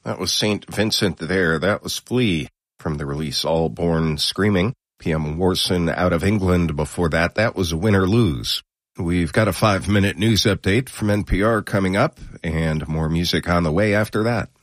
That was St. Vincent there. That was Flea from the release All Born Screaming. P.M. Warson out of England before that. That was Win or Lose. We've got a 5-minute news update from NPR coming up and more music on the way after that.